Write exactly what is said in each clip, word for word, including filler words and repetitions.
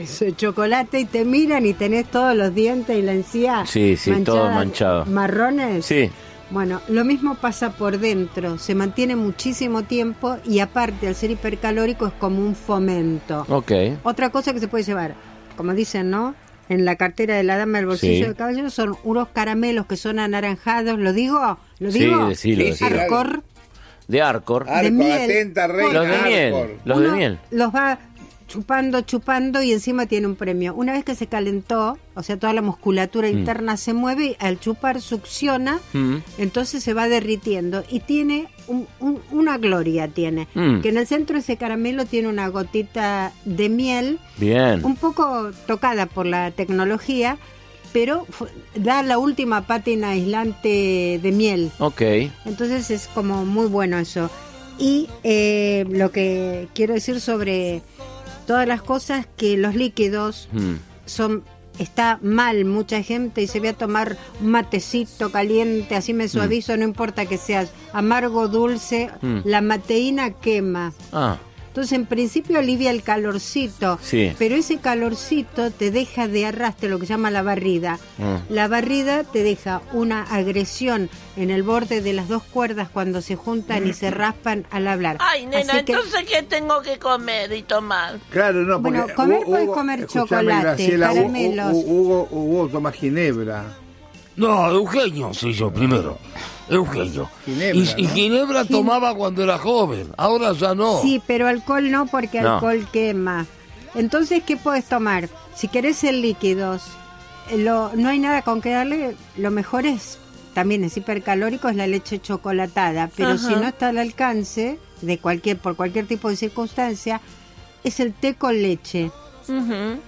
eso de chocolate y te miran y tenés todos los dientes y la encía Sí, sí, todo manchado. Marrones. Sí. Bueno, lo mismo pasa por dentro, se mantiene muchísimo tiempo y aparte al ser hipercalórico es como un fomento. Ok. Otra cosa que se puede llevar, como dicen, ¿no? En la cartera de la dama del bolsillo Sí. de caballero son unos caramelos que son anaranjados, ¿lo digo? ¿Lo digo? Sí, decilo, Sí, decilo. Arcor, De Arcor. Arcor, de miel. atenta, reina, Los de Arcor. miel. Los de uno miel. los va chupando, chupando y encima tiene un premio. Una vez que se calentó, o sea, toda la musculatura Mm. interna se mueve, al chupar succiona, Mm. entonces se va derritiendo y tiene un- un- una gloria, tiene, Mm. que en el centro de ese caramelo tiene una gotita de miel, Bien. un poco tocada por la tecnología, pero fu- da la última pátina aislante de miel. Ok. Entonces es como muy bueno eso. Y eh, lo que quiero decir sobre todas las cosas, que los líquidos Mm. son, está mal, mucha gente dice voy a tomar un matecito caliente, así me suavizo, no importa que seas amargo, dulce, Mm. la mateína quema. Ah, Entonces en principio alivia el calorcito, Sí. pero ese calorcito te deja de arrastre, lo que se llama la barrida. Mm. La barrida te deja una agresión en el borde de las dos cuerdas cuando se juntan y se raspan al hablar. Ay, nena, Así que- entonces, ¿qué tengo que comer y tomar? Claro, no, porque Bueno, comer Hugo- puedes Hugo- comer escuchame, chocolate, Graciela, Hugo- caramelos. Hugo, Hugo, Hugo toma ginebra. No, Eugenio soy yo primero. Eugenio. Ginebra, y, y ¿no? Ginebra tomaba cuando era joven, ahora ya no. Sí, pero alcohol no, porque No. alcohol quema. Entonces, ¿qué puedes tomar? Si querés ser líquidos, eh, lo, no hay nada con que darle, lo mejor es, también es hipercalórico, es la leche chocolatada, pero Ajá. si no está al alcance, de cualquier por cualquier tipo de circunstancia, es el té con leche. Ujú.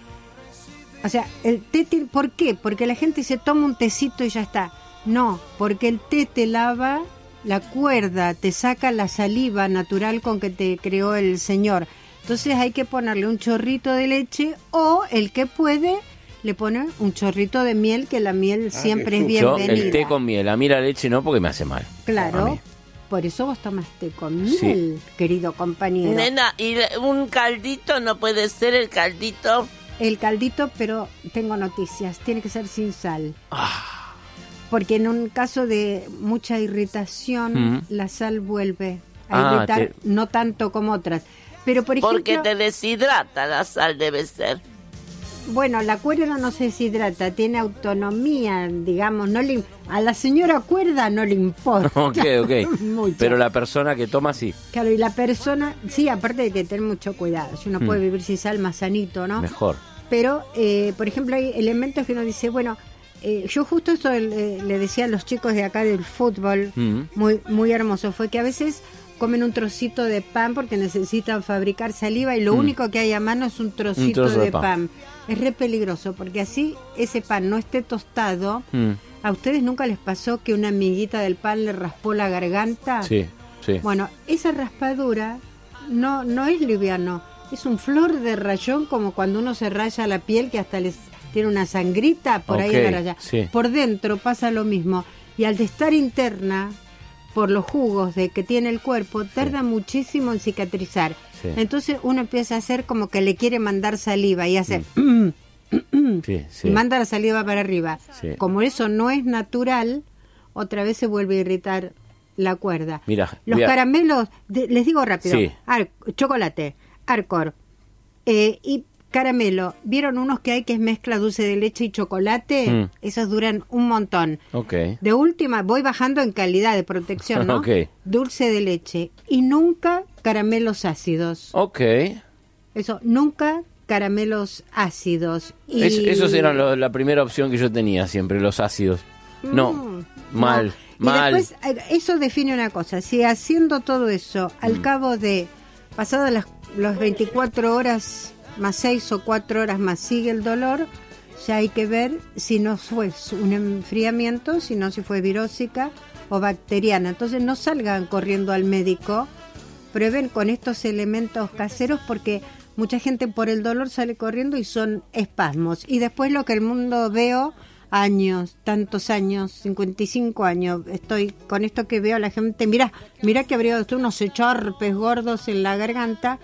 O sea, el té, ti- ¿por qué? Porque la gente se toma un tecito y ya está. No, porque el té te lava la cuerda, te saca la saliva natural con que te creó el Señor. Entonces hay que ponerle un chorrito de leche o el que puede le pone un chorrito de miel, que la miel Ah, siempre qué es yo bienvenida. el té con miel. A mí la leche no, porque me hace mal. A Claro, mí. por eso vos tomas té con Sí. miel, querido compañero. Nena, ¿y le- un caldito no puede ser el caldito? El caldito, pero tengo noticias, tiene que ser sin sal. Ah. Porque en un caso de mucha irritación, Mm. la sal vuelve a Ah, irritar, te- no tanto como otras. Pero, por ejemplo, Porque te deshidrata la sal, debe ser. bueno, la cuerda no se deshidrata, tiene autonomía, digamos, no le, a la señora cuerda no le importa. Ok, ok. Mucho. Pero la persona que toma, sí. Claro, y la persona, sí, aparte de que tener mucho cuidado, si uno Mm. puede vivir sin sal, más sanito, ¿no? Mejor. Pero, eh, por ejemplo, hay elementos que uno dice, bueno, eh, yo justo esto le, le decía a los chicos de acá del fútbol, Mm. muy muy hermoso, fue que a veces comen un trocito de pan porque necesitan fabricar saliva y lo Mm. único que hay a mano es un trocito Un trozo de, de pan. pan. Es re peligroso porque así ese pan no esté tostado. Mm. ¿A ustedes nunca les pasó que una amiguita del pan le raspó la garganta? Sí, sí. Bueno, esa raspadura no, no es liviano, es un flor de rayón, como cuando uno se raya la piel, que hasta les tiene una sangrita por ahí Ok, en la raya. sí. Por dentro pasa lo mismo. Y al de estar interna, por los jugos de que tiene el cuerpo, tarda muchísimo en cicatrizar. Sí. Entonces uno empieza a hacer como que le quiere mandar saliva y hace... Sí, sí. y manda la saliva para arriba. Sí. Como eso no es natural, otra vez se vuelve a irritar la cuerda. Mira, Los mira. caramelos, de- les digo rápido, Sí. Ar- chocolate, Arcor eh, y caramelo. ¿Vieron unos que hay que es mezcla dulce de leche y chocolate? Mm. Esos duran un montón. Ok. De última, voy bajando en calidad de protección, ¿no? Ok. Dulce de leche. Y nunca caramelos ácidos. Ok. Eso, nunca caramelos ácidos. Y... Es- esos eran lo- la primera opción que yo tenía siempre, los ácidos. No, Mm, mal, no. Y mal. después, eh, eso define una cosa. Si haciendo todo eso, al Mm. cabo de, pasadas las, las veinticuatro horas más seis o cuatro horas más sigue el dolor, ya hay que ver si no fue un enfriamiento, sino si fue virósica o bacteriana. Entonces no salgan corriendo al médico, prueben con estos elementos caseros, porque mucha gente por el dolor sale corriendo y son espasmos. Y después lo que el mundo veo, años, tantos años, cincuenta y cinco años, estoy con esto que veo a la gente, mira, mira que habría usted unos echarpes gordos en la garganta,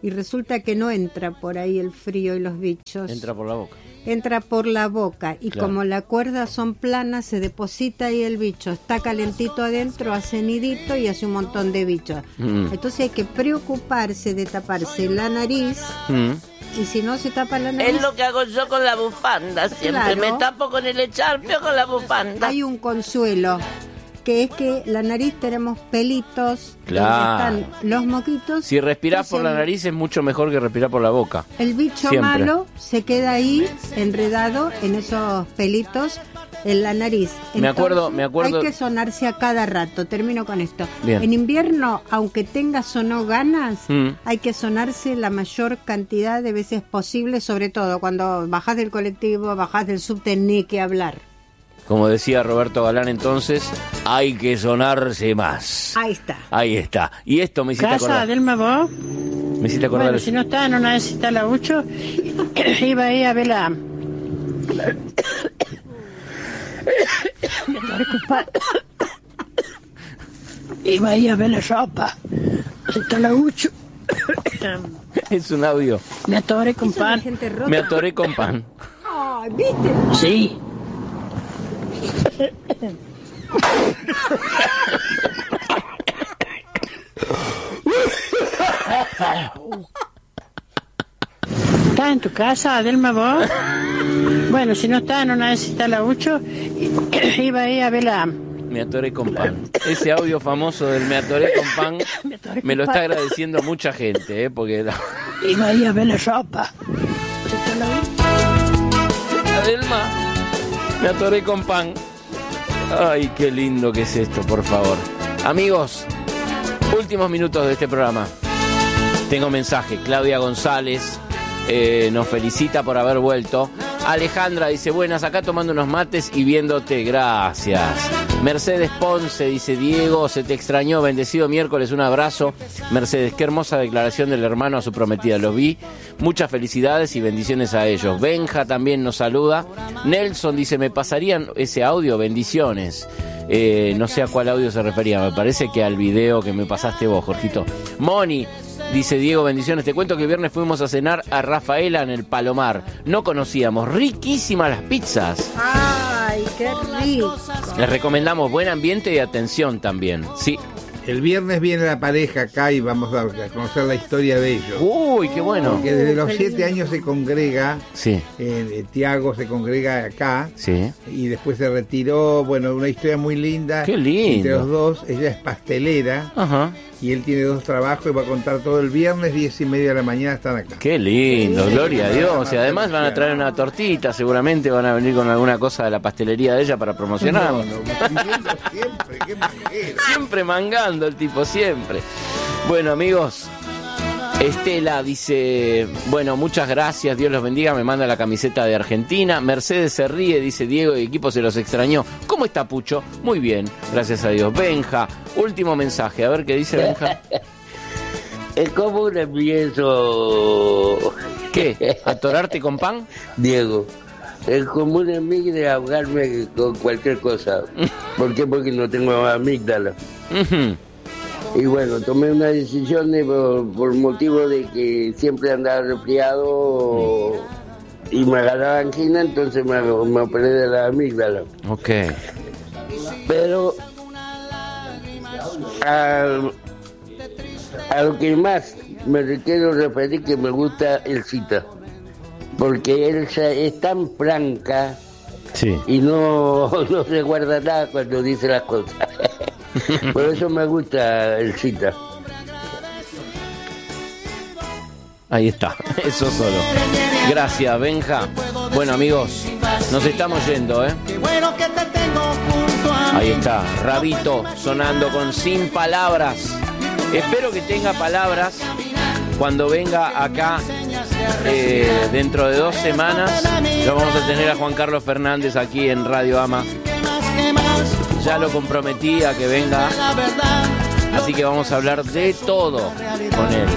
y resulta que no entra por ahí el frío y los bichos. Entra por la boca. Entra por la boca y Claro. como las cuerdas son planas, se deposita ahí el bicho. Está calentito adentro, hace nidito y hace un montón de bichos. Mm. Entonces hay que preocuparse de taparse la nariz Mm. y si no se tapa la nariz... Es lo que hago yo con la bufanda siempre. Claro. Me tapo con el echarpe o con la bufanda. Hay un consuelo, que es que la nariz tenemos pelitos Claro. donde están los moquitos. Si respirás por la Entonces, nariz es mucho mejor que respirar por la boca. el bicho Siempre. malo se queda ahí enredado en esos pelitos en la nariz. Me acuerdo- me acuerdo- Hay que sonarse a cada rato. Termino con esto. Bien. En invierno, aunque tengas o no ganas, Mm. hay que sonarse la mayor cantidad de veces posible, sobre todo cuando bajás del colectivo, bajás del subte, ni que hablar. Como decía Roberto Galán entonces, hay que sonarse más. Ahí está. Ahí está. Y esto me hiciste Casa acordar. Delma vos. Me hiciste acordar. Bueno, si no está en una vez está la Ucho, iba ahí a ver la... Iba ahí a ver la sopa. Si está la Ucho. Es un audio. Me atoré con Eso es pan. de gente rota. Me atoré con pan. Ay, ¿viste? Sí. ¿Estás en tu casa, Adelma, vos? Bueno, si no está en una vez está la Ucho, iba ahí a ver la... Me atoré con pan. Ese audio famoso del me atoré con pan Me atoré con me lo está pan. agradeciendo mucha gente, ¿eh? Porque la... Iba ahí a ver la sopa. Si está la Ucho. Adelma, me atoré con pan. Ay, qué lindo que es esto, por favor. Amigos, últimos minutos de este programa. Tengo mensaje. Claudia González eh, nos felicita por haber vuelto. Alejandra dice, buenas, acá tomando unos mates y viéndote, gracias. Mercedes Ponce dice, Diego, se te extrañó, bendecido miércoles, un abrazo. Mercedes, qué hermosa declaración del hermano a su prometida, lo vi. Muchas felicidades y bendiciones a ellos. Benja también nos saluda. Nelson dice, me pasarían ese audio, bendiciones. Eh, no sé a cuál audio se refería, me parece que al video que me pasaste vos, Jorgito. Moni dice, Diego, bendiciones. Te cuento que el viernes fuimos a cenar a Rafaela en el Palomar. No conocíamos. Riquísimas las pizzas. Ay, qué rico. Les recomendamos buen ambiente y atención también. Sí. El viernes viene la pareja acá y vamos a conocer la historia de ellos. Uy, qué bueno. Porque desde los Qué siete lindo. años se congrega, Sí, eh, eh, Tiago se congrega acá sí. y después se retiró. Bueno, una historia muy linda. Qué lindo. Entre los dos, ella es pastelera Ajá. y él tiene dos trabajos y va a contar todo el viernes, diez y media de la mañana están acá. Qué lindo, gloria a Dios. Y además van a traer una tortita, seguramente van a venir con alguna cosa de la pastelería de ella para promocionar. No, no, viviendo siempre, qué manera. Siempre mangando el tipo, siempre. Bueno, amigos, Estela dice, bueno, muchas gracias, Dios los bendiga, me manda la camiseta de Argentina. Mercedes se ríe, dice, Diego, el equipo se los extrañó. ¿Cómo está Pucho? Muy bien, gracias a Dios. Benja, último mensaje, a ver qué dice Benja. Es como un empiezo, ¿Qué? ¿Atorarte con pan? Diego. Es como un enemigo de ahogarme con cualquier cosa. ¿Por qué? Porque no tengo amígdala. Ujú. Y bueno, tomé una decisión de, por, por motivo de que siempre andaba resfriado y me agarraba angina, entonces me, me operé de la amígdala. Ok. Pero a, a lo que más me quiero referir que me gusta el Cita, porque él es tan franca Sí. y no, no se guarda nada cuando dice las cosas. Por eso me gusta el Cita. Ahí está, eso solo. Gracias, Benja. Bueno, amigos, nos estamos yendo, ¿eh? Ahí está, Rabito sonando con Sin Palabras. Espero que tenga palabras cuando venga acá eh, dentro de dos semanas. Lo vamos a tener a Juan Carlos Fernández aquí en Radio Ama. Ya lo comprometí a que venga. Así que vamos a hablar de todo con él.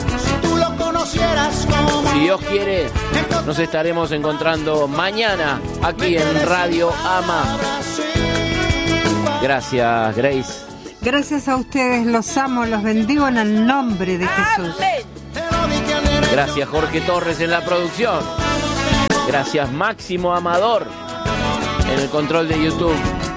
Si Dios quiere, nos estaremos encontrando mañana aquí en Radio Ama. Gracias, Grace. Gracias a ustedes, los amo, los bendigo en el nombre de Jesús. Amén. Gracias Jorge Torres en la producción. Gracias Máximo Amador en el control de YouTube.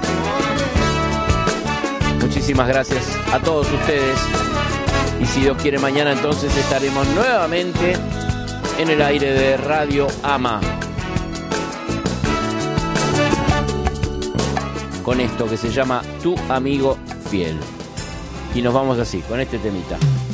Muchísimas gracias a todos ustedes. Y si Dios quiere, mañana entonces estaremos nuevamente en el aire de Radio Ama. Con esto que se llama Tu Amigo Fiel. Y nos vamos así, con este temita.